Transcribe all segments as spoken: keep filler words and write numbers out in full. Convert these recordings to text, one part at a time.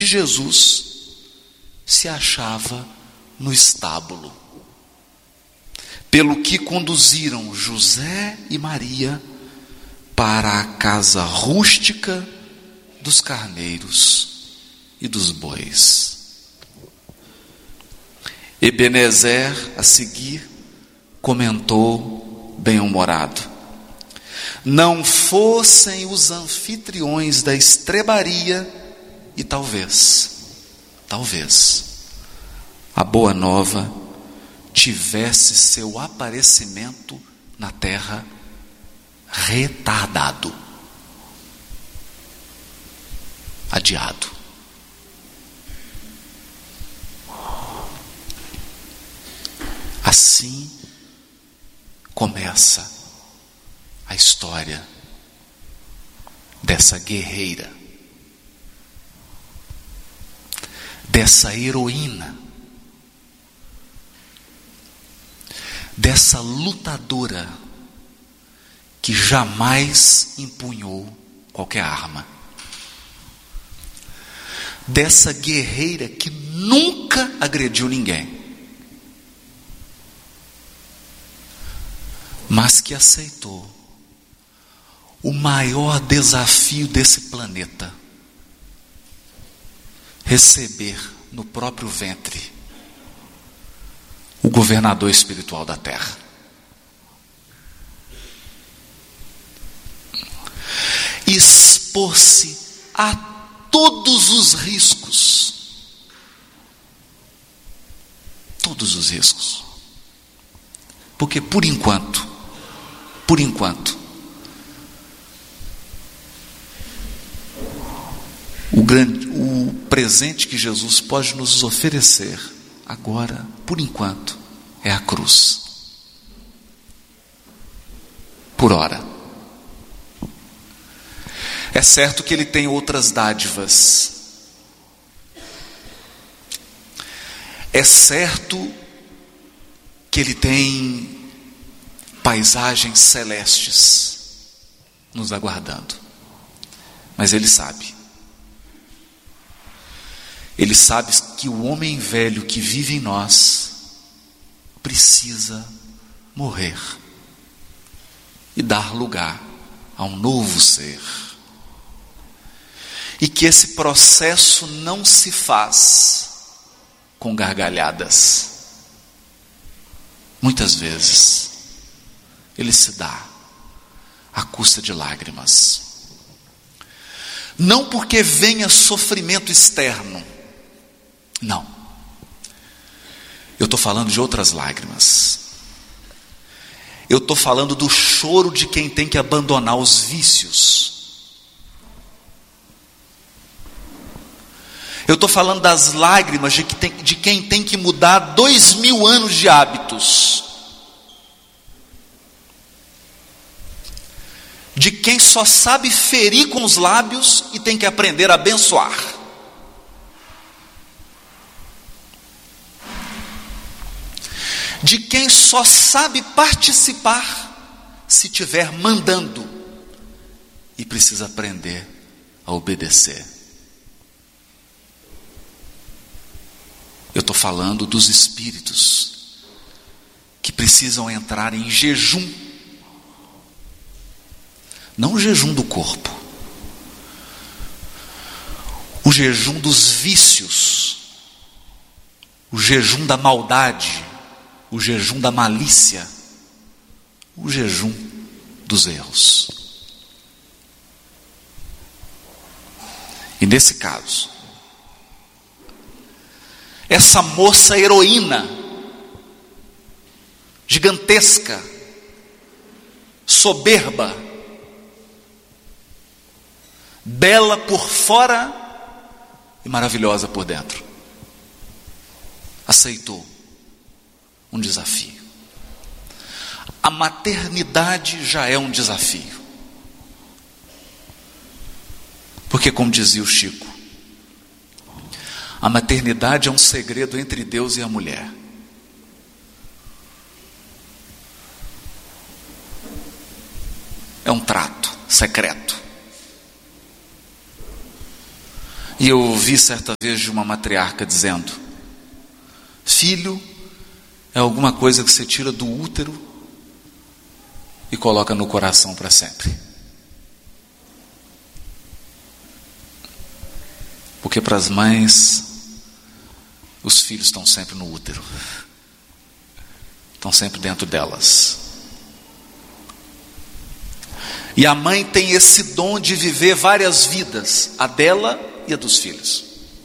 Jesus se achava no estábulo, pelo que conduziram José e Maria para a casa rústica dos carneiros e dos bois. Ebenezer, a seguir, comentou bem-humorado: não fossem os anfitriões da estrebaria e talvez, talvez, a boa nova tivesse seu aparecimento na terra retardado, adiado. Assim começa a história dessa guerreira, dessa heroína, dessa lutadora que jamais empunhou qualquer arma, dessa guerreira que nunca agrediu ninguém, mas que aceitou o maior desafio desse planeta: receber no próprio ventre o governador espiritual da terra. Expor-se a todos os riscos, todos os riscos, porque por enquanto, por enquanto, o grande, o presente que Jesus pode nos oferecer agora, por enquanto, é a cruz. Por ora. É certo que ele tem outras dádivas. É certo que ele tem paisagens celestes nos aguardando. Mas ele sabe. Ele sabe que o homem velho que vive em nós precisa morrer e dar lugar a um novo ser. E que esse processo não se faz com gargalhadas. Muitas vezes ele se dá à custa de lágrimas. Não porque venha sofrimento externo. Não. Eu estou falando de outras lágrimas. Eu estou falando do choro de quem tem que abandonar os vícios. Eu estou falando das lágrimas de, que tem, de quem tem que mudar dois mil anos de hábitos. De quem só sabe ferir com os lábios e tem que aprender a abençoar. De quem só sabe participar se estiver mandando e precisa aprender a obedecer. Eu estou falando dos espíritos que precisam entrar em jejum. Não o jejum do corpo. O jejum dos vícios. O jejum da maldade. O jejum da malícia. O jejum dos erros. E nesse caso, essa moça heroína, gigantesca, soberba, bela por fora e maravilhosa por dentro, aceitou um desafio. A maternidade já é um desafio. Porque, como dizia o Chico, a maternidade é um segredo entre Deus e a mulher. É um trato secreto. E eu ouvi certa vez de uma matriarca dizendo: filho é alguma coisa que você tira do útero e coloca no coração para sempre. Porque para as mães, os filhos estão sempre no útero, estão sempre dentro delas. E a mãe tem esse dom de viver várias vidas, a dela e a dos filhos.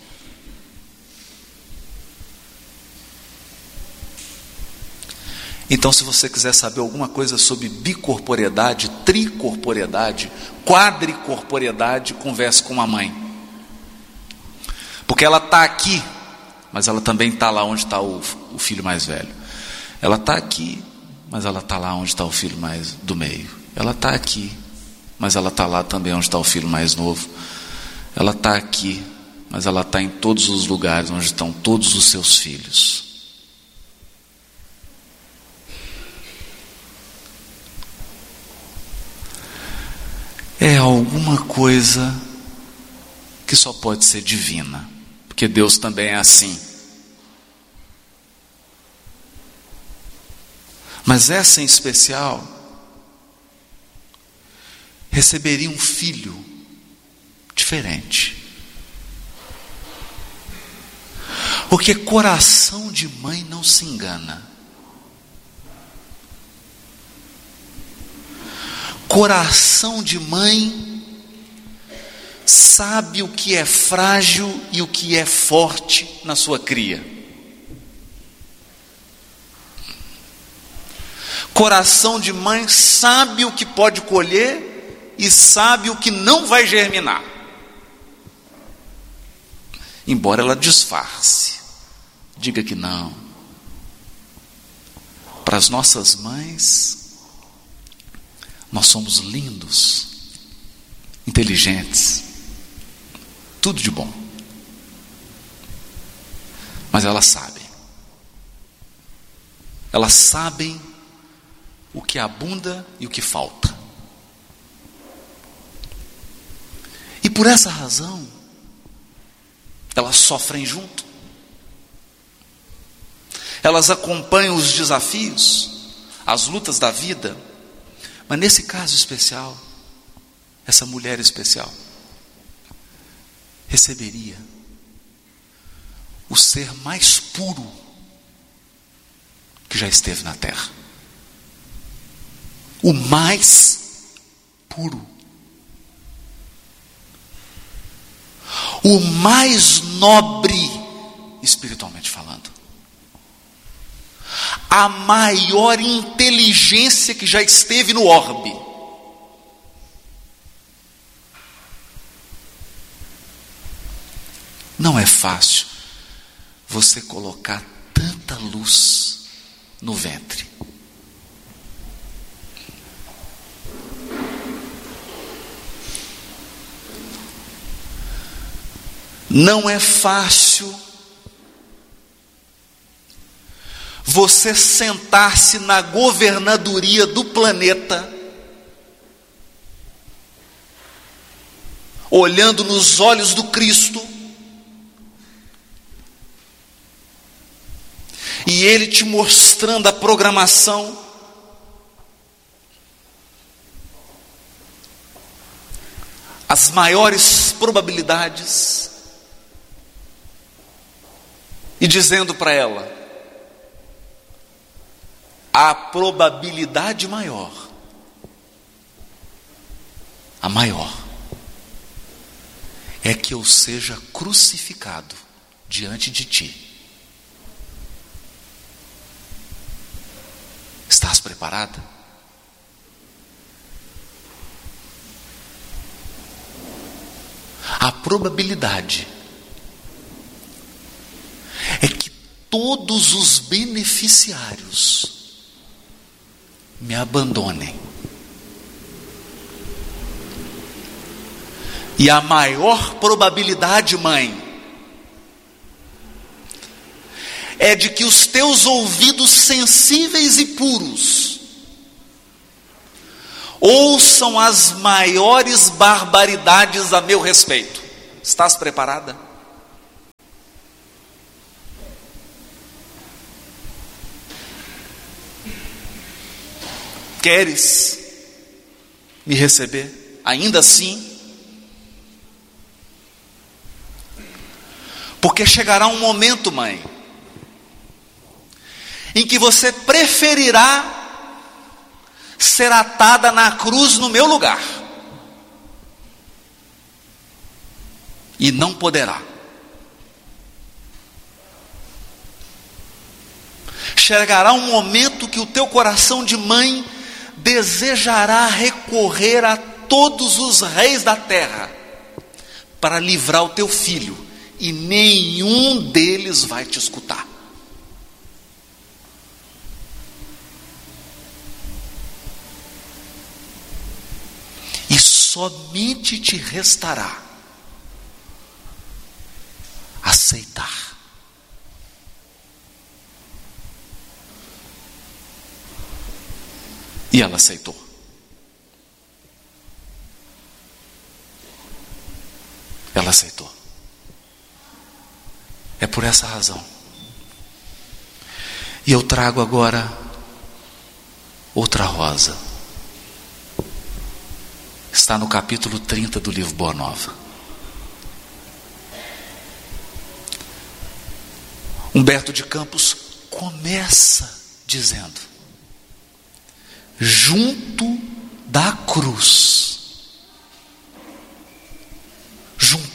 Então, se você quiser saber alguma coisa sobre bicorporeidade, tricorporeidade, quadricorporeidade, converse com a mãe. Porque ela está aqui, mas ela também está lá onde está o, o filho mais velho. Ela está aqui, mas ela está lá onde está o filho mais do meio. Ela está aqui, mas ela está lá também onde está o filho mais novo. Ela está aqui, mas ela está em todos os lugares onde estão todos os seus filhos. É alguma coisa que só pode ser divina, porque Deus também é assim. Mas essa em especial receberia um filho diferente. Porque coração de mãe não se engana. Coração de mãe sabe o que é frágil e o que é forte na sua cria. Coração de mãe sabe o que pode colher e sabe o que não vai germinar. Embora ela disfarce, diga que não. Para as nossas mães, nós somos lindos, inteligentes, tudo de bom. Mas elas sabem. Elas sabem o que abunda e o que falta. E por essa razão, elas sofrem junto. Elas acompanham os desafios, as lutas da vida. Mas nesse caso especial, essa mulher especial receberia o ser mais puro que já esteve na terra. O mais puro. O mais nobre, espiritualmente falando. A maior inteligência que já esteve no orbe. Não é fácil você colocar tanta luz no ventre. Não é fácil você sentar-se na governadoria do planeta, olhando nos olhos do Cristo, e Ele te mostrando a programação, as maiores probabilidades, e dizendo para ela: a probabilidade maior, a maior, é que eu seja crucificado diante de ti. Estás preparada? A probabilidade é que todos os beneficiários me abandonem. E a maior probabilidade, mãe, é de que os teus ouvidos sensíveis e puros ouçam as maiores barbaridades a meu respeito. Estás preparada? Queres me receber? Ainda assim? Porque chegará um momento, mãe, em que você preferirá ser atada na cruz no meu lugar. E não poderá. Chegará um momento que o teu coração de mãe desejará recorrer a todos os reis da terra para livrar o teu filho, e nenhum deles vai te escutar. E somente te restará aceitar. E ela aceitou. Ela aceitou. É por essa razão. E eu trago agora outra rosa. Está no capítulo trinta do livro Boa Nova. Humberto de Campos começa dizendo: junto da cruz. Junto.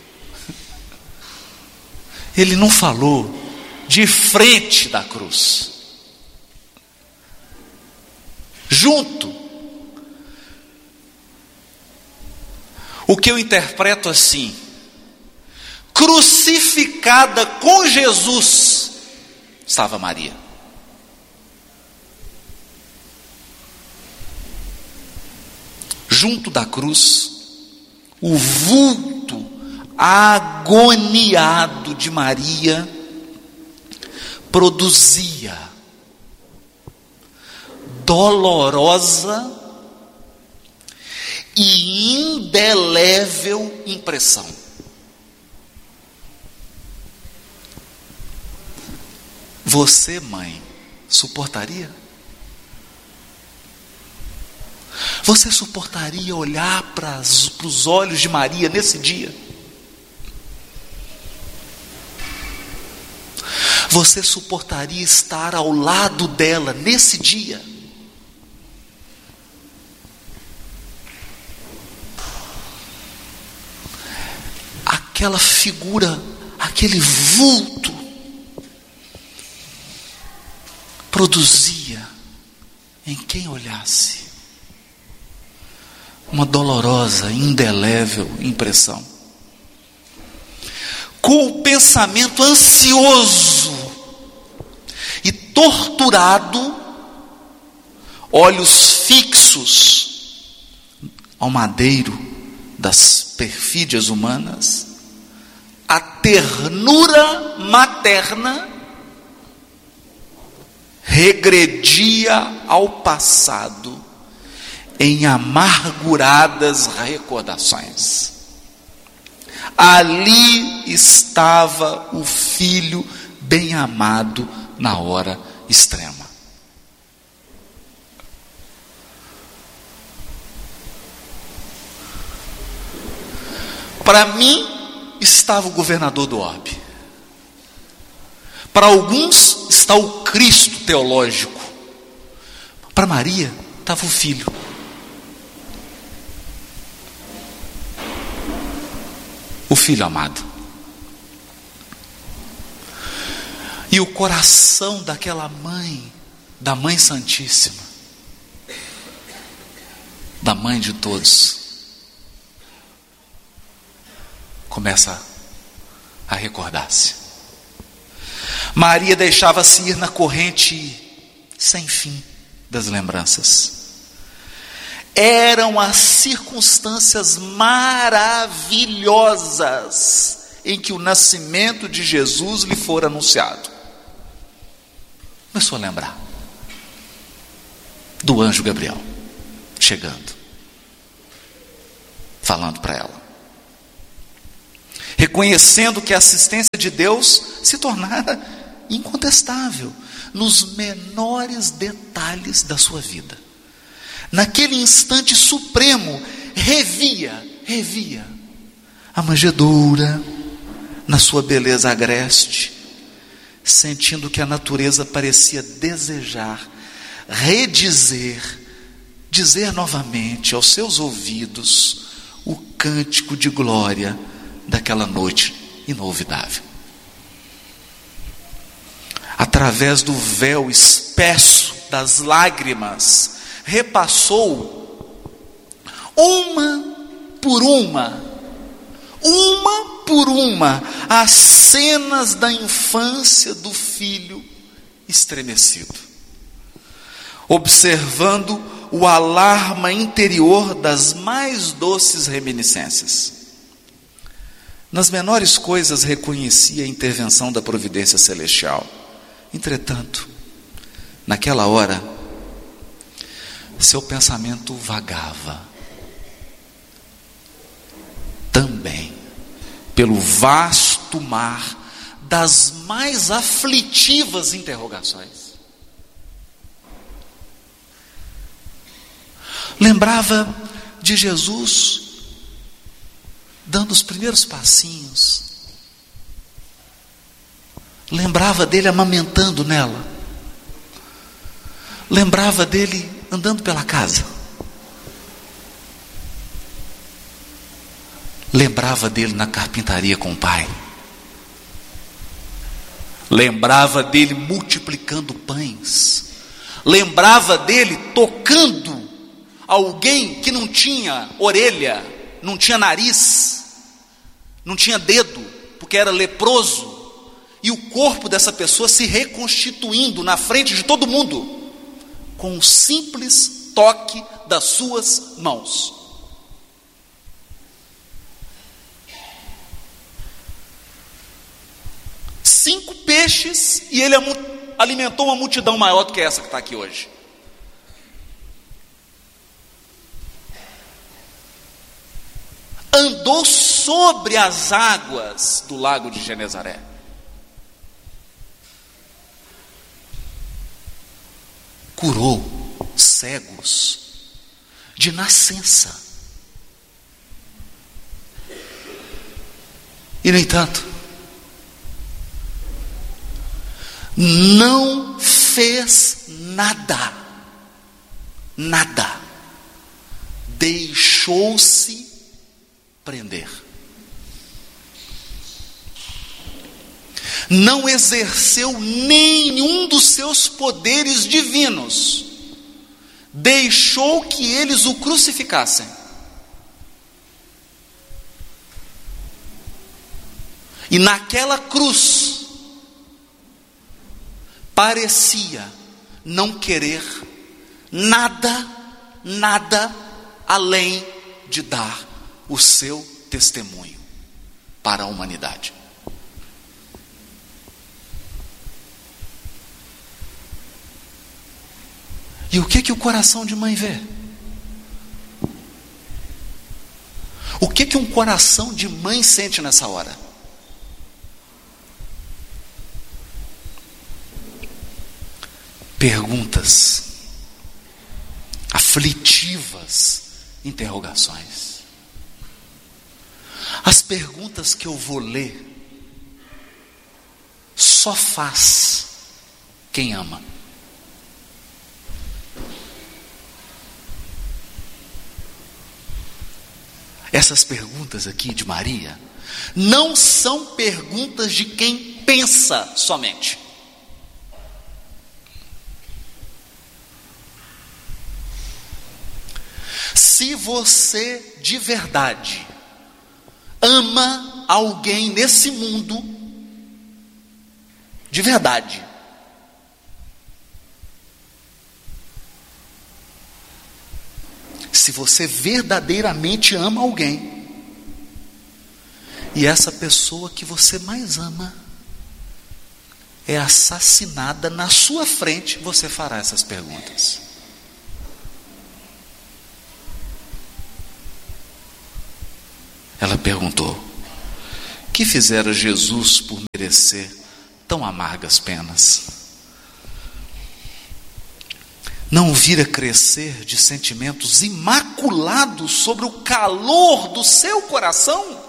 Ele não falou de frente da cruz. Junto. O que eu interpreto assim: crucificada com Jesus estava Maria. Junto da cruz, o vulto agoniado de Maria produzia dolorosa e indelével impressão. Você, mãe, suportaria? Você suportaria olhar para os olhos de Maria nesse dia? Você suportaria estar ao lado dela nesse dia? Aquela figura, aquele vulto produzia em quem olhasse uma dolorosa, indelével impressão. Com o pensamento ansioso e torturado, olhos fixos ao madeiro das perfídias humanas, a ternura materna regredia ao passado em amarguradas recordações. Ali estava o filho bem amado na hora extrema. Para mim estava o governador do orbe. Para alguns está o Cristo teológico. Para Maria estava o filho. O filho amado. E o coração daquela mãe, da Mãe Santíssima, da mãe de todos, começa a recordar-se. Maria deixava-se ir na corrente sem fim das lembranças. Eram as circunstâncias maravilhosas em que o nascimento de Jesus lhe fora anunciado. Começou a lembrar do anjo Gabriel chegando, falando para ela. reconhecendo que a assistência de Deus se tornara incontestável nos menores detalhes da sua vida. Naquele instante supremo, revia, revia a manjedoura na sua beleza agreste, sentindo que a natureza parecia desejar redizer, dizer novamente aos seus ouvidos o cântico de glória daquela noite inolvidável. Através do véu espesso das lágrimas, repassou uma por uma, uma por uma, as cenas da infância do filho estremecido, observando o alarma interior das mais doces reminiscências. Nas menores coisas reconhecia a intervenção da providência celestial. Entretanto, naquela hora, seu pensamento vagava também pelo vasto mar das mais aflitivas interrogações. Lembrava de Jesus dando os primeiros passinhos. Lembrava dele amamentando nela. Lembrava dele andando pela casa. Lembrava dele na carpintaria com o pai. Lembrava dele multiplicando pães. Lembrava dele tocando alguém que não tinha orelha, não tinha nariz, não tinha dedo, porque era leproso. E o corpo dessa pessoa se reconstituindo na frente de todo mundo, com um simples toque das suas mãos. Cinco peixes e ele alimentou uma multidão maior do que essa que está aqui hoje. Andou sobre as águas do lago de Genezaré. Curou cegos de nascença. E, no entanto, não fez nada, nada, deixou-se prender. Não exerceu nenhum dos seus poderes divinos, deixou que eles o crucificassem. E naquela cruz, parecia não querer nada, nada além de dar o seu testemunho para a humanidade. E o que que o coração de mãe vê? O que que um coração de mãe sente nessa hora? Perguntas, aflitivas interrogações. As perguntas que eu vou ler só faz quem ama. Essas perguntas aqui de Maria não são perguntas de quem pensa somente. Se você de verdade ama alguém nesse mundo, de verdade, se você verdadeiramente ama alguém, e essa pessoa que você mais ama é assassinada na sua frente, você fará essas perguntas. Ela perguntou: que fizera Jesus por merecer tão amargas penas? Não o vira crescer de sentimentos imaculados sobre o calor do seu coração?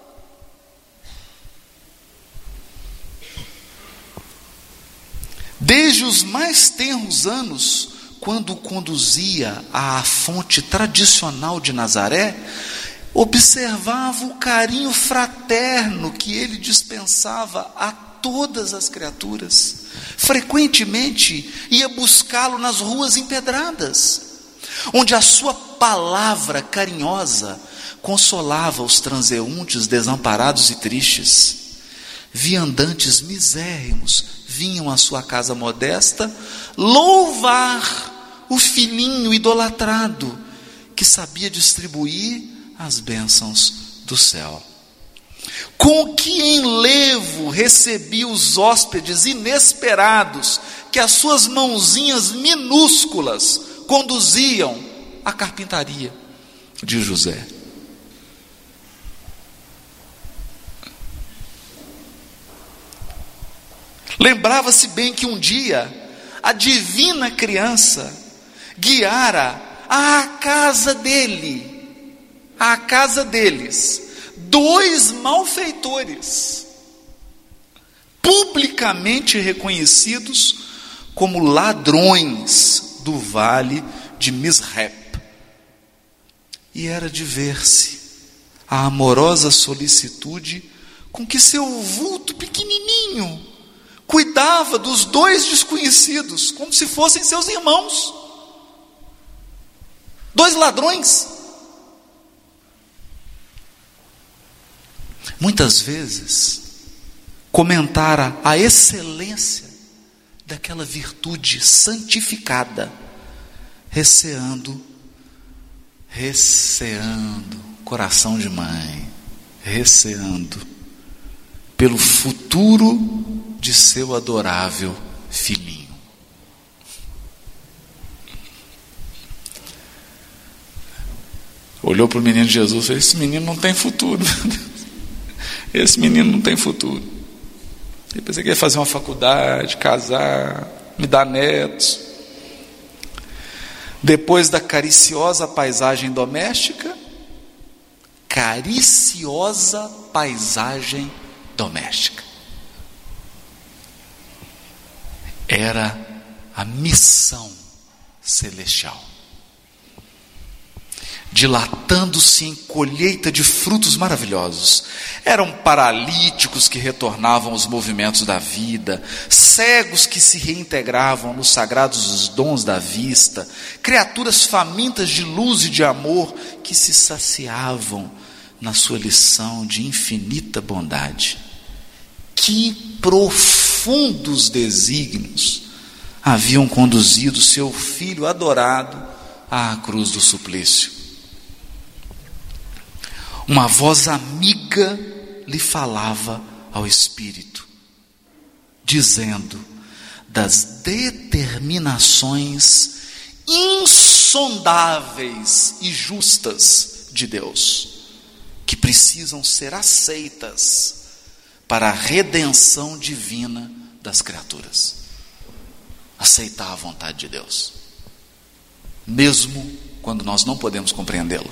Desde os mais tenros anos, quando o conduzia à fonte tradicional de Nazaré, observava o carinho fraterno que ele dispensava a todas as criaturas. Frequentemente ia buscá-lo nas ruas empedradas, onde a sua palavra carinhosa consolava os transeuntes desamparados e tristes. Viandantes misérrimos vinham à sua casa modesta louvar o filhinho idolatrado que sabia distribuir as bênçãos do céu. Com que enlevo recebia os hóspedes inesperados que as suas mãozinhas minúsculas conduziam à carpintaria de José. Lembrava-se bem que um dia a divina criança guiara à casa dele, à casa deles, dois malfeitores, publicamente reconhecidos como ladrões do vale de Misrep. E era de ver-se a amorosa solicitude com que seu vulto pequenininho cuidava dos dois desconhecidos, como se fossem seus irmãos, dois ladrões. Muitas vezes comentara a excelência daquela virtude santificada, receando, receando, coração de mãe, receando pelo futuro de seu adorável filhinho. Olhou para o menino Jesus e falou: esse menino não tem futuro. Esse menino não tem futuro. Eu pensei que ia fazer uma faculdade, casar, me dar netos. Depois da cariciosa paisagem doméstica, cariciosa paisagem doméstica. Era a missão celestial, dilatando-se em colheita de frutos maravilhosos. Eram paralíticos que retornavam aos movimentos da vida, cegos que se reintegravam nos sagrados dons da vista, criaturas famintas de luz e de amor que se saciavam na sua lição de infinita bondade. Que profundos desígnios haviam conduzido seu filho adorado à cruz do suplício. Uma voz amiga lhe falava ao espírito, dizendo das determinações insondáveis e justas de Deus, que precisam ser aceitas para a redenção divina das criaturas. Aceitar a vontade de Deus, mesmo quando nós não podemos compreendê-la.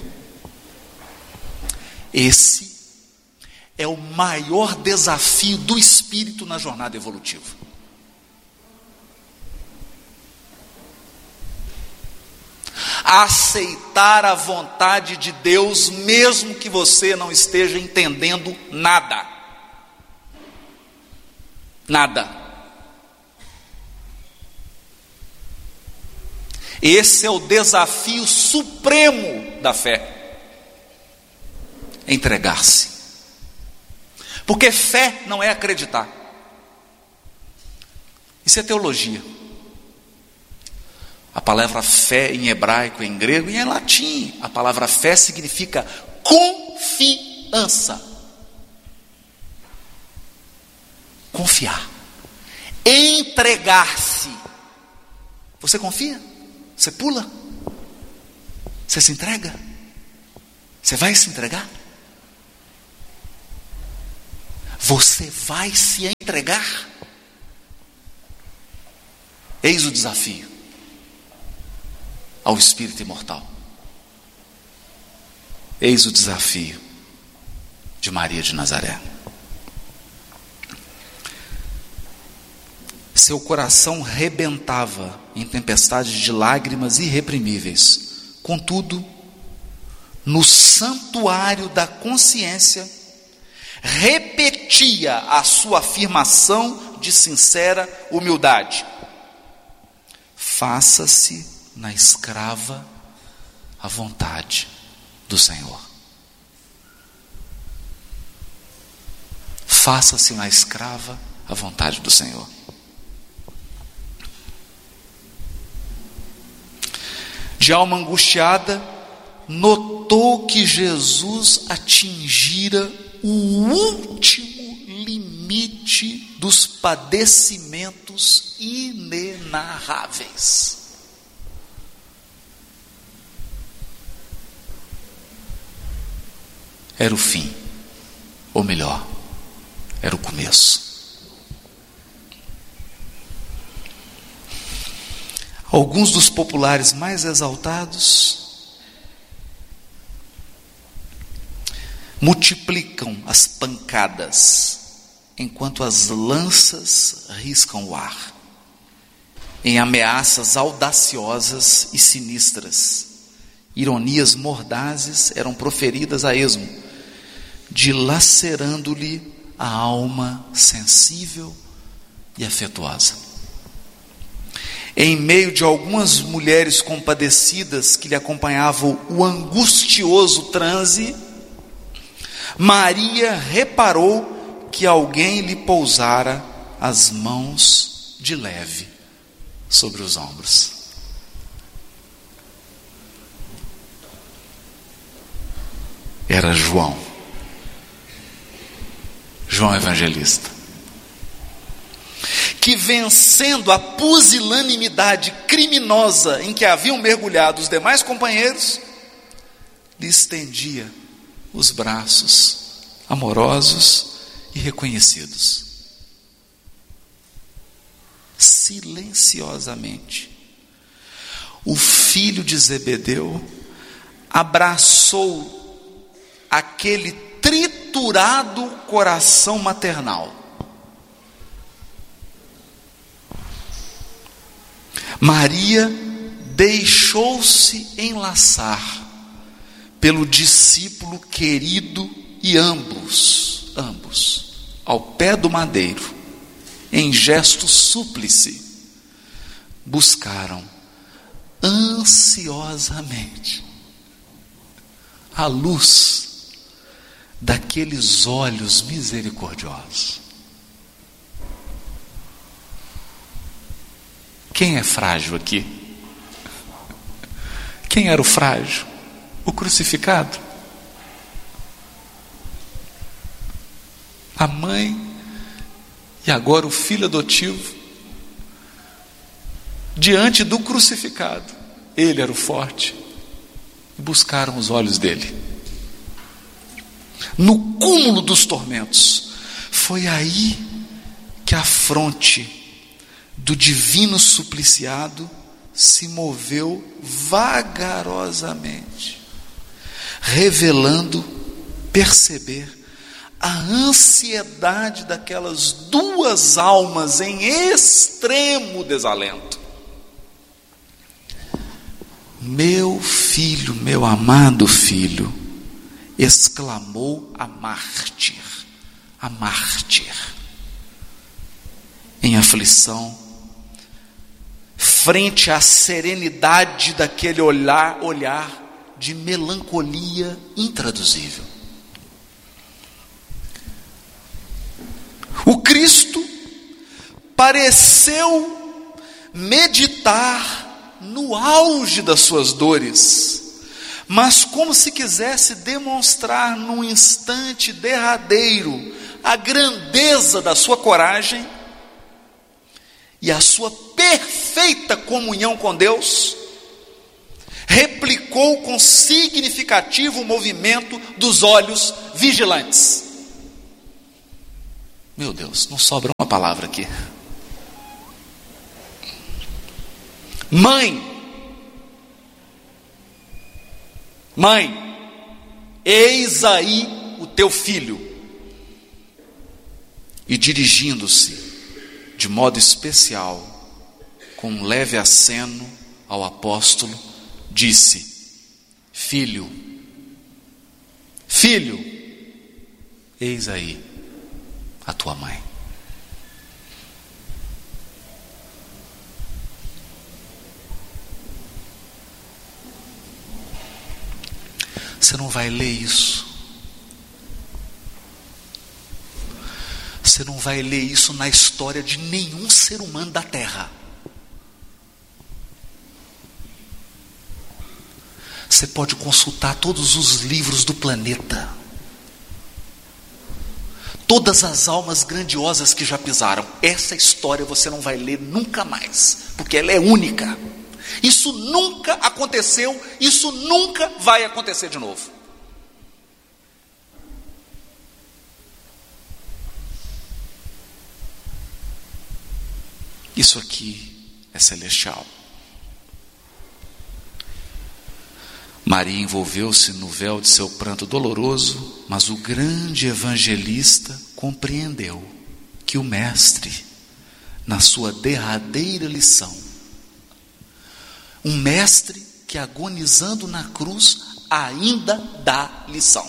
Esse é o maior desafio do espírito na jornada evolutiva. Aceitar a vontade de Deus, mesmo que você não esteja entendendo nada. Nada. Esse é o desafio supremo da fé. Entregar-se. Porque fé não é acreditar. Isso é teologia. A palavra fé em hebraico, em grego e em latim, a palavra fé significa confiança. Confiar. Entregar-se. Você confia? Você pula? Você se entrega? Você vai se entregar? Você vai se entregar? Eis o desafio ao espírito imortal. Eis o desafio de Maria de Nazaré. Seu coração rebentava em tempestades de lágrimas irreprimíveis. Contudo, no santuário da consciência, repetia a sua afirmação de sincera humildade: faça-se na escrava a vontade do Senhor. Faça-se na escrava a vontade do Senhor. De alma angustiada, notou que Jesus atingira o último limite dos padecimentos inenarráveis. Era o fim, ou melhor, era o começo. Alguns dos populares mais exaltados multiplicam as pancadas, enquanto as lanças riscam o ar, em ameaças audaciosas e sinistras. Ironias mordazes eram proferidas a esmo, dilacerando-lhe a alma sensível e afetuosa. Em meio de algumas mulheres compadecidas que lhe acompanhavam o angustioso transe, Maria reparou que alguém lhe pousara as mãos de leve sobre os ombros. Era João, João Evangelista, que, vencendo a pusilanimidade criminosa em que haviam mergulhado os demais companheiros, lhe estendia os braços amorosos e reconhecidos. Silenciosamente, o filho de Zebedeu abraçou aquele triturado coração maternal. Maria deixou-se enlaçar pelo discípulo querido e ambos, ambos, ao pé do madeiro, em gesto súplice, buscaram ansiosamente a luz daqueles olhos misericordiosos. Quem é frágil aqui? Quem era o frágil? O crucificado? A mãe e agora o filho adotivo, diante do crucificado. Ele era o forte, e buscaram os olhos dele. No cúmulo dos tormentos, foi aí que a fronte do divino supliciado se moveu vagarosamente, revelando perceber a ansiedade daquelas duas almas em extremo desalento. Meu filho, meu amado filho, exclamou a mártir, a mártir, em aflição, frente à serenidade daquele olhar, olhar de melancolia intraduzível. O Cristo pareceu meditar no auge das suas dores, mas como se quisesse demonstrar num instante derradeiro a grandeza da sua coragem e a sua perfeita comunhão com Deus, replicou com significativo movimento dos olhos vigilantes. Meu Deus, não sobra uma palavra aqui. Mãe, mãe, eis aí o teu filho. E dirigindo-se de modo especial, com um leve aceno ao apóstolo, disse: filho, filho, eis aí a tua mãe. Você não vai ler isso. Você não vai ler isso na história de nenhum ser humano da terra. Você pode consultar todos os livros do planeta. Todas as almas grandiosas que já pisaram. Essa história você não vai ler nunca mais, porque ela é única. Isso nunca aconteceu, isso nunca vai acontecer de novo. Isso aqui é celestial. Maria envolveu-se no véu de seu pranto doloroso, mas o grande evangelista compreendeu que o Mestre, na sua derradeira lição, um mestre que agonizando na cruz ainda dá lição.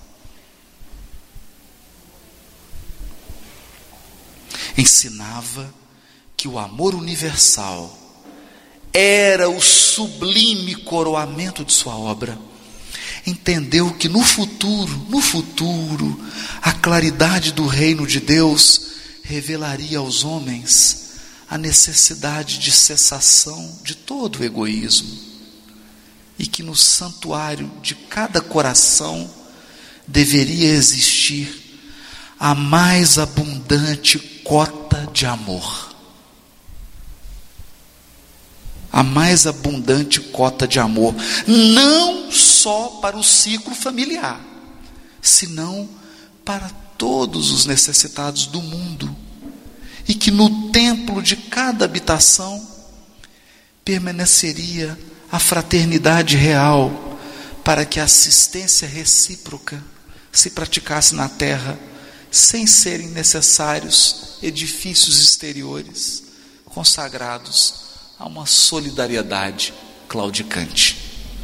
Ensinava que o amor universal era o sublime coroamento de sua obra. Entendeu que no futuro, no futuro, a claridade do reino de Deus revelaria aos homens a necessidade de cessação de todo o egoísmo, e que no santuário de cada coração deveria existir a mais abundante cota de amor. A mais abundante cota de amor, não só para o ciclo familiar, senão para todos os necessitados do mundo. E que no templo de cada habitação permaneceria a fraternidade real, para que a assistência recíproca se praticasse na terra, sem serem necessários edifícios exteriores consagrados a uma solidariedade claudicante.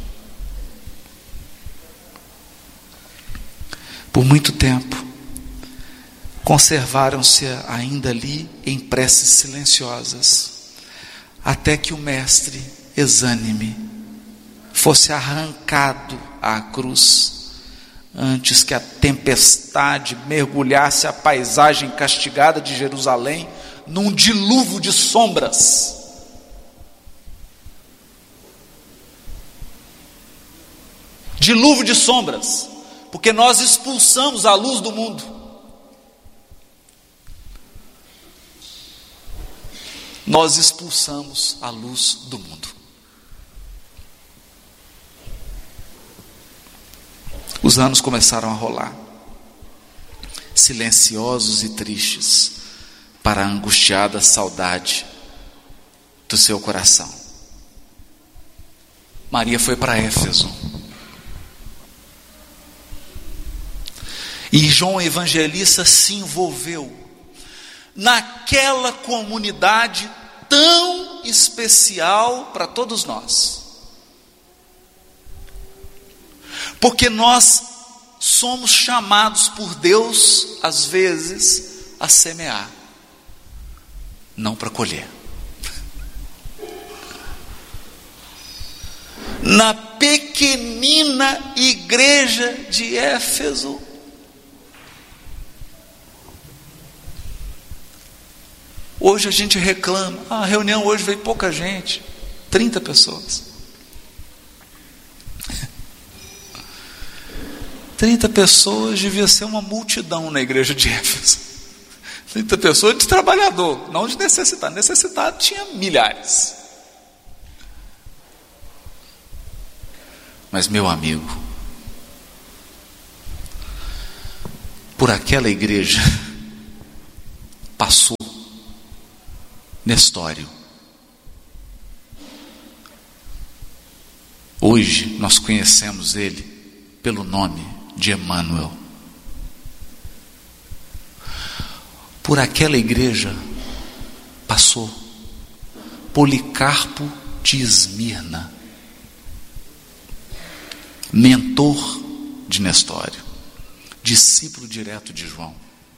Por muito tempo, conservaram-se ainda ali em preces silenciosas, até que o mestre, exânime, fosse arrancado à cruz, antes que a tempestade mergulhasse a paisagem castigada de Jerusalém num dilúvio de sombras. Dilúvio de sombras, porque nós expulsamos a luz do mundo. Nós expulsamos a luz do mundo. Os anos começaram a rolar, silenciosos e tristes, para a angustiada saudade do seu coração. Maria foi para Éfeso. E João Evangelista se envolveu naquela comunidade tão especial para todos nós. Porque nós somos chamados por Deus, às vezes, a semear, não para colher. Na pequenina igreja de Éfeso, hoje a gente reclama, ah, a reunião hoje veio pouca gente, trinta pessoas. trinta pessoas devia ser uma multidão na igreja de Éfeso. trinta pessoas de trabalhador, não de necessitado. Necessitado tinha milhares. Mas, meu amigo, por aquela igreja passou Nestório. Hoje nós conhecemos ele pelo nome de Emmanuel. Por aquela igreja passou Policarpo de Esmirna, mentor de Nestório, discípulo direto de João.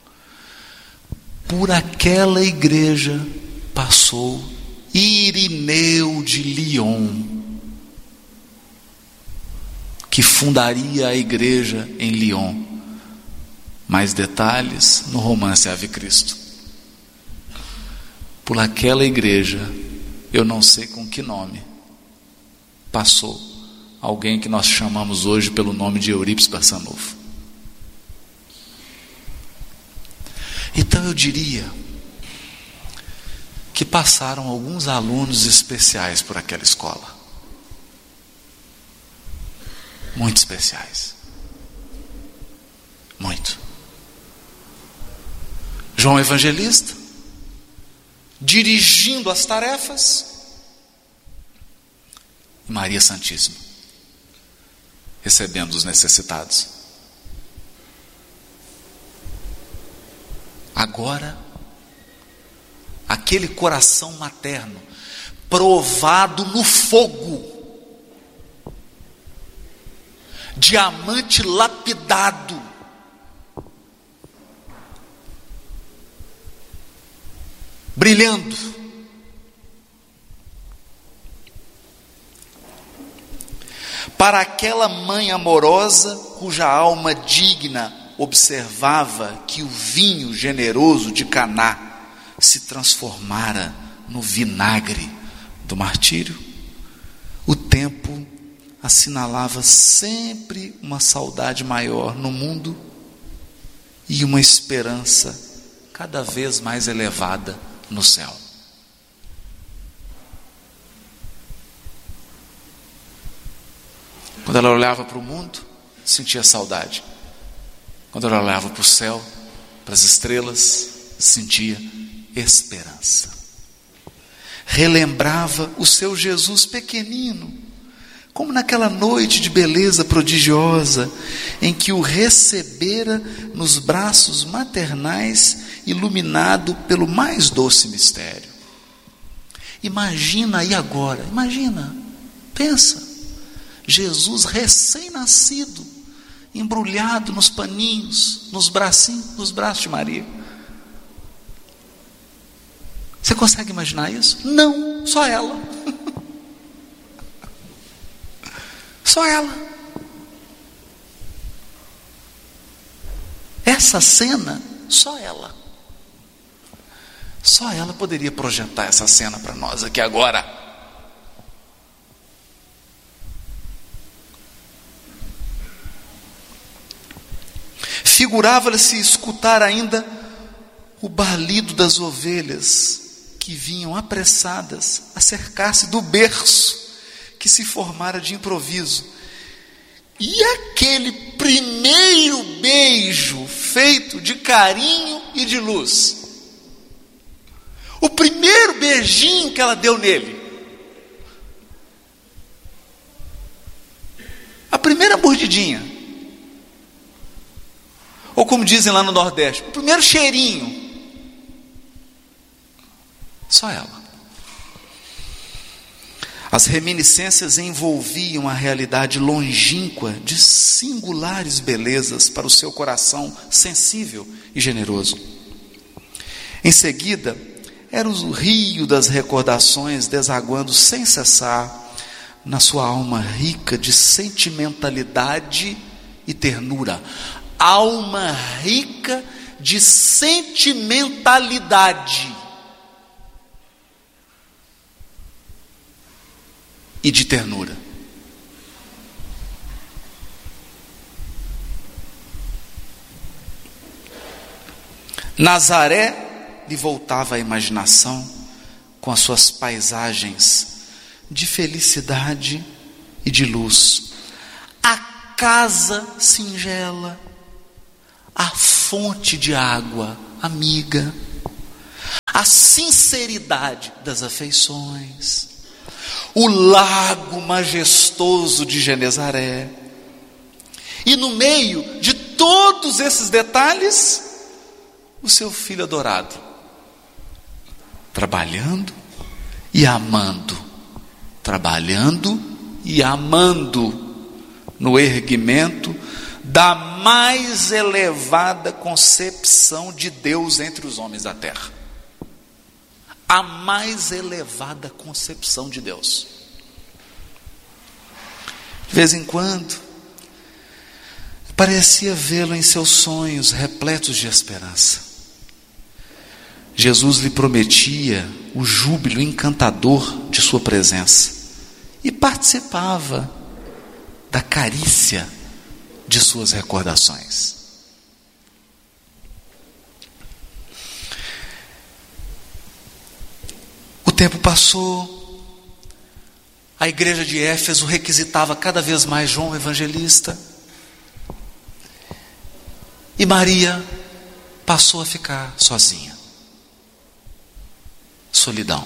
Por aquela igreja passou Irineu de Lyon, que fundaria a igreja em Lyon. Mais detalhes no romance Ave Cristo. Por aquela igreja, eu não sei com que nome, passou alguém que nós chamamos hoje pelo nome de Eurípides Barçanufo. Então eu diria que passaram alguns alunos especiais por aquela escola. Muito especiais. Muito. João Evangelista, dirigindo as tarefas, e Maria Santíssima, recebendo os necessitados. Agora, aquele coração materno, provado no fogo, diamante lapidado, brilhando, para aquela mãe amorosa cuja alma digna observava que o vinho generoso de Caná se transformara no vinagre do martírio. O tempo assinalava sempre uma saudade maior no mundo e uma esperança cada vez mais elevada no céu. Quando ela olhava para o mundo, sentia saudade. Quando ela olhava para o céu, para as estrelas, sentia esperança. Relembrava o seu Jesus pequenino, como naquela noite de beleza prodigiosa, em que o recebera nos braços maternais, iluminado pelo mais doce mistério. Imagina aí agora, imagina, pensa, Jesus recém-nascido, embrulhado nos paninhos, nos bracinhos, nos braços de Maria. Você consegue imaginar isso? Não, só ela. Só ela. Essa cena, só ela. Só ela poderia projetar essa cena para nós aqui agora. Figurava-se escutar ainda o balido das ovelhas que vinham apressadas a cercar-se do berço que se formara de improviso. E aquele primeiro beijo feito de carinho e de luz. O primeiro beijinho que ela deu nele. A primeira mordidinha. Ou como dizem lá no Nordeste, o primeiro cheirinho. Só ela. As reminiscências envolviam a realidade longínqua de singulares belezas para o seu coração sensível e generoso. Em seguida, era o rio das recordações desaguando sem cessar na sua alma rica de sentimentalidade e ternura. Alma rica de sentimentalidade e de ternura. Nazaré lhe voltava a imaginação com as suas paisagens de felicidade e de luz. A casa singela, a fonte de água amiga, a sinceridade das afeições, o lago majestoso de Genezaré. E no meio de todos esses detalhes, o seu filho adorado, trabalhando e amando, trabalhando e amando, no erguimento da mais elevada concepção de Deus entre os homens da terra. A mais elevada concepção de Deus. De vez em quando, parecia vê-lo em seus sonhos repletos de esperança. Jesus lhe prometia o júbilo encantador de sua presença e participava da carícia de suas recordações. O tempo passou, a igreja de Éfeso requisitava cada vez mais João Evangelista, e Maria passou a ficar sozinha. Solidão.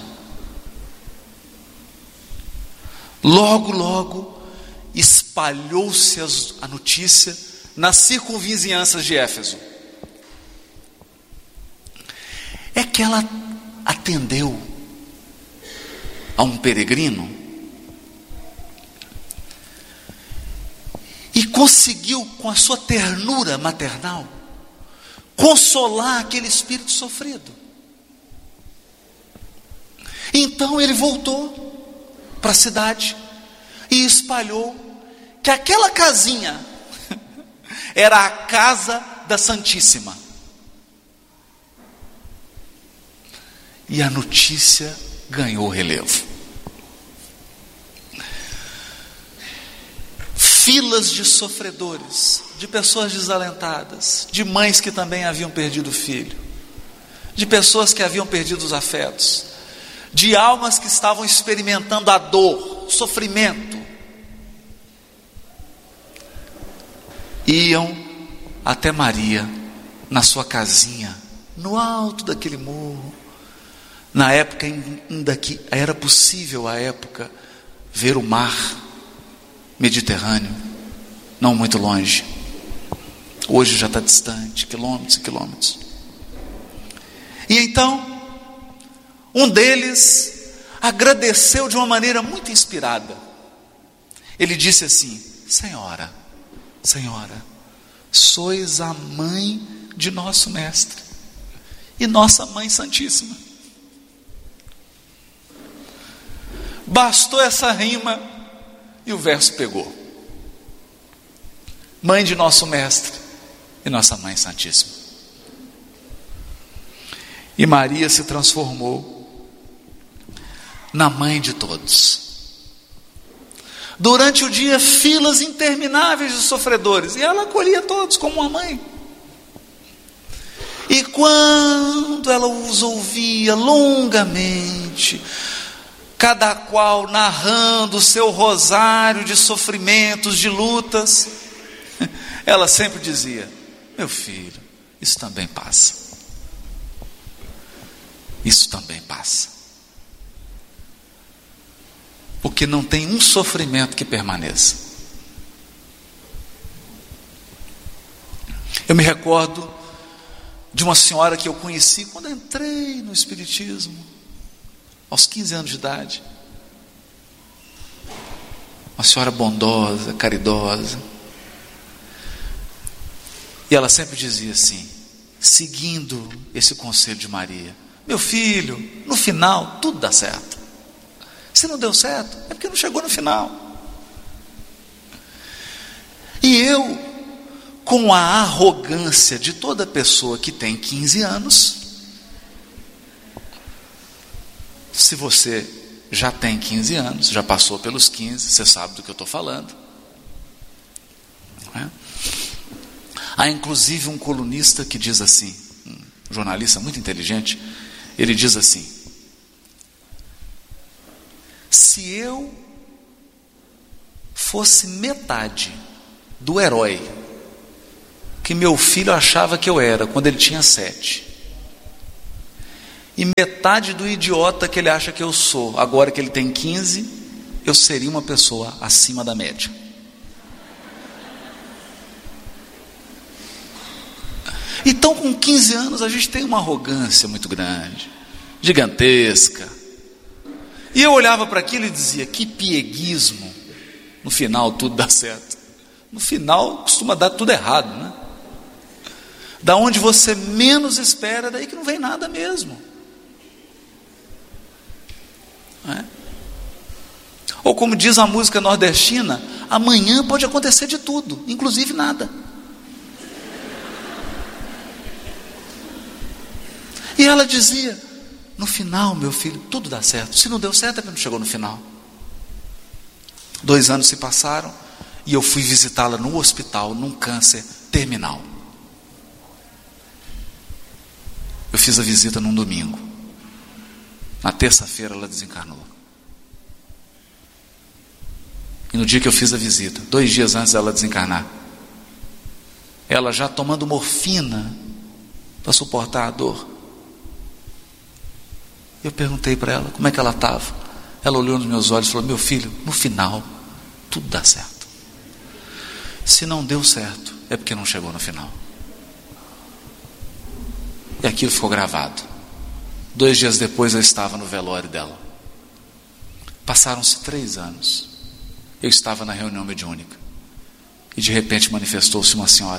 Logo, logo, espalhou-se a notícia nas circunvizinhanças de Éfeso. É que ela atendeu a um peregrino e conseguiu, com a sua ternura maternal, consolar aquele espírito sofrido. Então ele voltou para a cidade e espalhou que aquela casinha era a casa da Santíssima. E a notícia ganhou relevo. Filas de sofredores, de pessoas desalentadas, de mães que também haviam perdido o filho, de pessoas que haviam perdido os afetos, de almas que estavam experimentando a dor, o sofrimento, iam até Maria, na sua casinha, no alto daquele morro. Na época ainda que era possível, à época, ver o mar Mediterrâneo, não muito longe. Hoje já está distante, quilômetros e quilômetros. E então, um deles agradeceu de uma maneira muito inspirada. Ele disse assim: Senhora, Senhora, sois a mãe de nosso mestre e nossa mãe santíssima. Bastou essa rima e o verso pegou. Mãe de nosso mestre e nossa mãe santíssima. E Maria se transformou na mãe de todos. Durante o dia, filas intermináveis de sofredores, e ela acolhia todos como uma mãe. E quando ela os ouvia longamente, cada qual narrando o seu rosário de sofrimentos, de lutas, ela sempre dizia: meu filho, isso também passa. Isso também passa. Porque não tem um sofrimento que permaneça. Eu me recordo de uma senhora que eu conheci quando entrei no Espiritismo, aos quinze anos de idade. Uma senhora bondosa, caridosa. E ela sempre dizia assim, seguindo esse conselho de Maria: meu filho, no final tudo dá certo. Se não deu certo, é porque não chegou no final. E eu, com a arrogância de toda pessoa que tem quinze anos, se você já tem quinze anos, já passou pelos quinze, você sabe do que eu estou falando. Não é? Há inclusive um colunista que diz assim, um jornalista muito inteligente, ele diz assim: se eu fosse metade do herói que meu filho achava que eu era quando ele tinha sete, e metade do idiota que ele acha que eu sou. Agora que ele tem quinze, eu seria uma pessoa acima da média. Então, com quinze anos, a gente tem uma arrogância muito grande, gigantesca. E eu olhava para aquilo e dizia: que pieguismo. No final tudo dá certo. No final costuma dar tudo errado, né? Da onde você menos espera, daí que não vem nada mesmo. Não é? Ou como diz a música nordestina, amanhã pode acontecer de tudo, inclusive nada. E ela dizia: no final, meu filho, tudo dá certo. Se não deu certo, é porque não chegou no final. Dois anos se passaram e eu fui visitá-la no hospital, num câncer terminal. Eu fiz a visita num domingo. Na terça-feira ela desencarnou. E no dia que eu fiz a visita, dois dias antes dela desencarnar, ela já tomando morfina para suportar a dor. Eu perguntei para ela como é que ela estava. Ela olhou nos meus olhos e falou: meu filho, no final tudo dá certo. Se não deu certo, é porque não chegou no final. E aquilo ficou gravado. Dois dias depois eu estava no velório dela. Passaram-se três anos. Eu estava na reunião mediúnica e de repente manifestou-se uma senhora.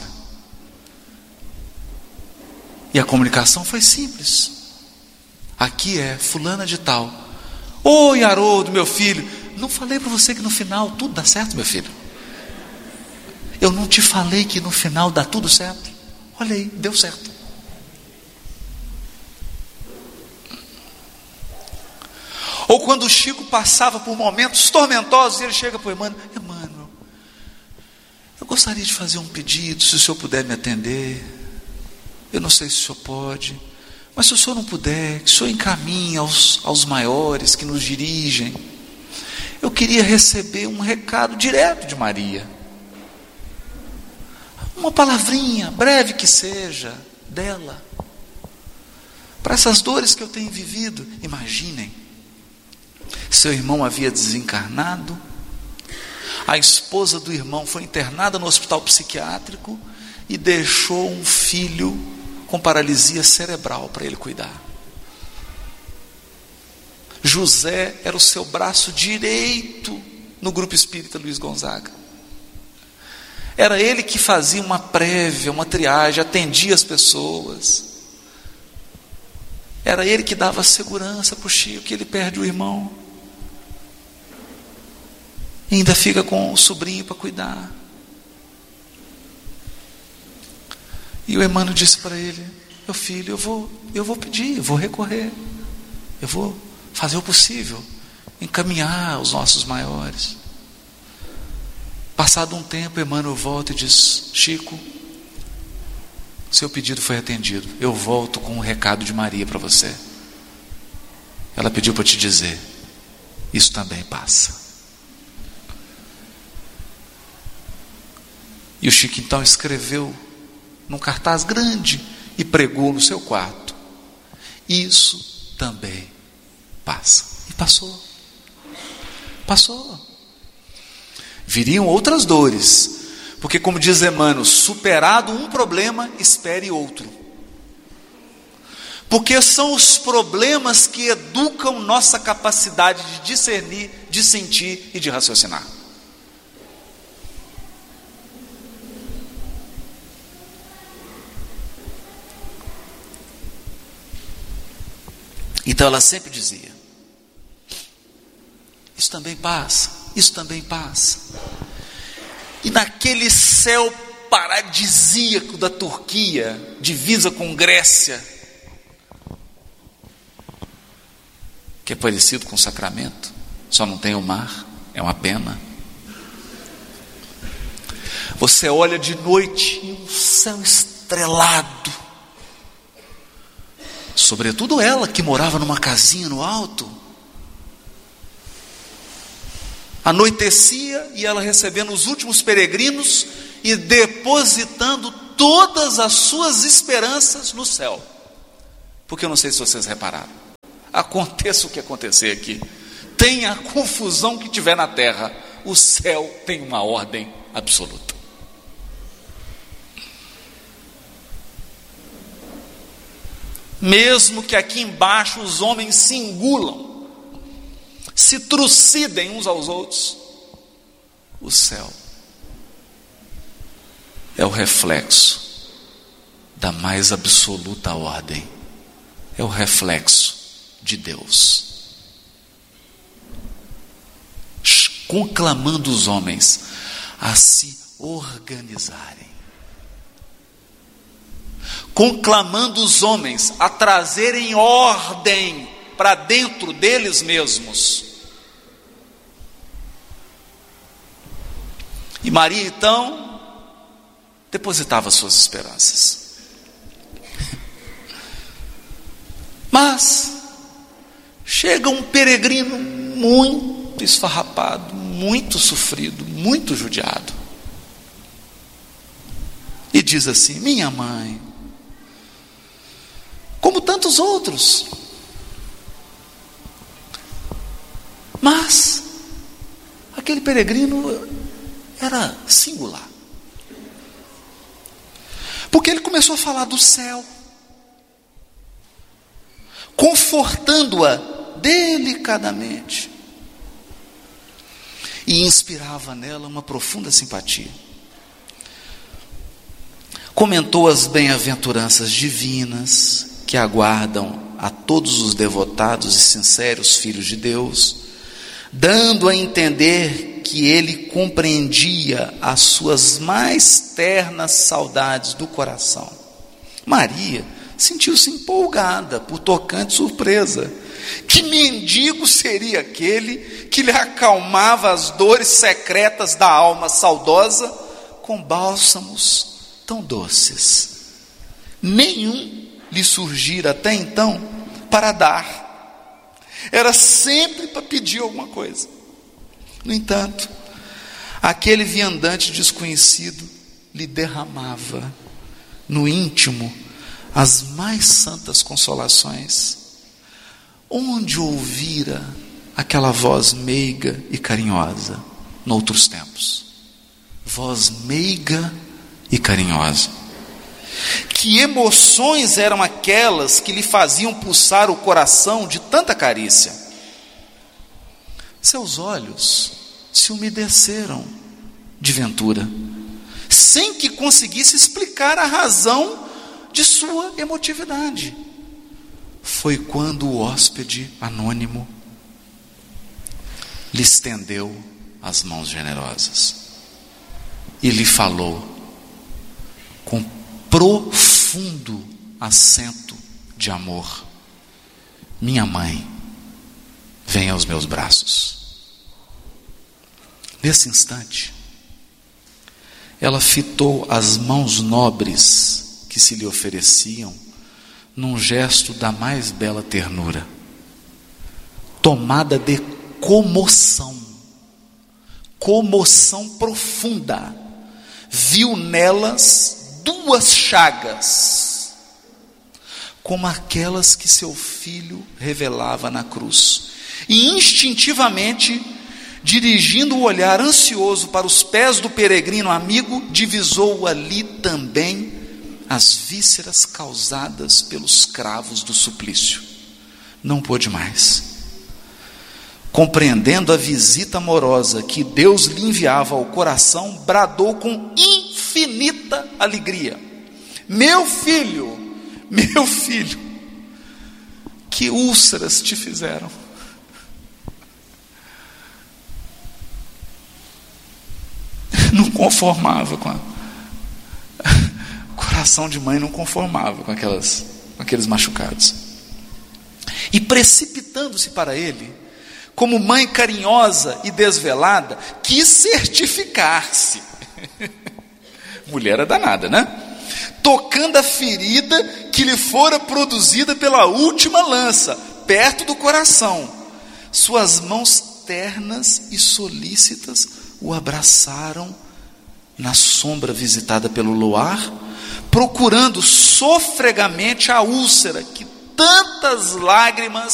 E a comunicação foi simples. Aqui é fulana de tal. Oi, Haroldo, meu filho. Não falei para você que no final tudo dá certo, meu filho? Eu não te falei que no final dá tudo certo? Olha aí, deu certo. Ou quando o Chico passava por momentos tormentosos, ele chega para o Emmanuel: Emmanuel, eu gostaria de fazer um pedido, se o senhor puder me atender. Eu não sei se o senhor pode, mas se o senhor não puder, que o senhor encaminhe aos, aos maiores que nos dirigem. Eu queria receber um recado direto de Maria. Uma palavrinha, breve que seja, dela. Para essas dores que eu tenho vivido. Imaginem, seu irmão havia desencarnado, a esposa do irmão foi internada no hospital psiquiátrico e deixou um filho com paralisia cerebral para ele cuidar. José era o seu braço direito no grupo espírita Luiz Gonzaga. Era ele que fazia uma prévia, uma triagem, atendia as pessoas. Era ele que dava segurança para o Chico, que ele perde o irmão. E ainda fica com o sobrinho para cuidar. E o Emmanuel disse para ele: meu filho, eu vou, eu vou pedir, eu vou recorrer, eu vou fazer o possível, encaminhar os nossos maiores. Passado um tempo, Emmanuel volta e diz: Chico, seu pedido foi atendido, eu volto com um recado de Maria para você. Ela pediu para te dizer: isso também passa. E o Chico então escreveu num cartaz grande e pregou no seu quarto: isso também passa. E passou. Passou. Viriam outras dores, porque, como diz Emmanuel, superado um problema, espere outro. Porque são os problemas que educam nossa capacidade de discernir, de sentir e de raciocinar. Então ela sempre dizia: isso também passa, isso também passa. E naquele céu paradisíaco da Turquia, divisa com Grécia, que é parecido com Sacramento, só não tem o mar, é uma pena. Você olha de noite e um céu estrelado, sobretudo ela que morava numa casinha no alto. Anoitecia e ela recebendo os últimos peregrinos e depositando todas as suas esperanças no céu. Porque eu não sei se vocês repararam, aconteça o que acontecer aqui, tenha a confusão que tiver na terra, o céu tem uma ordem absoluta. Mesmo que aqui embaixo os homens se engulam, se trucidem uns aos outros, o céu é o reflexo da mais absoluta ordem, é o reflexo de Deus, conclamando os homens a se organizarem, conclamando os homens a trazerem ordem para dentro deles mesmos. E Maria então depositava suas esperanças. Mas chega um peregrino muito esfarrapado, muito sofrido, muito judiado, e diz assim: minha mãe, como tantos outros, mas aquele peregrino era singular, porque ele começou a falar do céu, confortando-a delicadamente, e inspirava nela uma profunda simpatia. Comentou as bem-aventuranças divinas que aguardam a todos os devotados e sinceros filhos de Deus, dando a entender que ele compreendia as suas mais ternas saudades do coração. Maria sentiu-se empolgada por tocante surpresa. Que mendigo seria aquele que lhe acalmava as dores secretas da alma saudosa com bálsamos tão doces? Nenhum lhe surgira até então para dar, era sempre para pedir alguma coisa. No entanto, aquele viandante desconhecido lhe derramava no íntimo as mais santas consolações. Onde ouvira aquela voz meiga e carinhosa noutros tempos? Voz meiga e carinhosa. Que emoções eram aquelas que lhe faziam pulsar o coração de tanta carícia? Seus olhos se umedeceram de ventura, sem que conseguisse explicar a razão de sua emotividade. Foi quando o hóspede anônimo lhe estendeu as mãos generosas e lhe falou com profundo acento de amor: minha mãe, venha aos meus braços. Nesse instante, ela fitou as mãos nobres que se lhe ofereciam num gesto da mais bela ternura. Tomada de comoção, comoção profunda, viu nelas duas chagas, como aquelas que seu filho revelava na cruz, e instintivamente, dirigindo o olhar ansioso para os pés do peregrino amigo, divisou ali também as vísceras causadas pelos cravos do suplício. Não pôde mais. Compreendendo a visita amorosa que Deus lhe enviava ao coração, bradou com infinita alegria: meu filho, meu filho, que úlceras te fizeram? Não conformava com a... o coração de mãe não conformava com aquelas, com aqueles machucados. E precipitando-se para ele, como mãe carinhosa e desvelada, quis certificar-se. Mulher é danada, né? Tocando a ferida que lhe fora produzida pela última lança, perto do coração. Suas mãos ternas e solícitas o abraçaram na sombra visitada pelo luar, procurando sofregamente a úlcera que tantas lágrimas